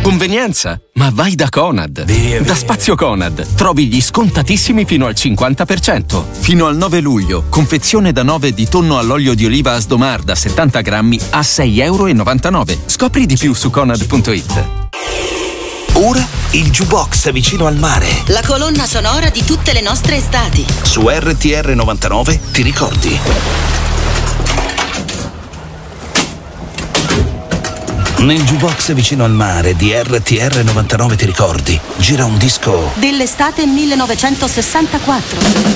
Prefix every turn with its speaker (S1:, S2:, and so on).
S1: Convenienza? Ma vai da Conad. Da Spazio Conad trovi gli scontatissimi fino al 50%. Fino al 9 luglio, confezione da 9 di tonno all'olio di oliva Asdomar da 70 grammi a €6,99. Scopri di più su Conad.it.
S2: Ora il jukebox vicino al mare.
S3: La colonna sonora di tutte le nostre estati.
S2: Su RTR 99 ti ricordi? Nel jukebox vicino al mare di RTR 99 ti ricordi? Gira un disco
S3: dell'estate 1964.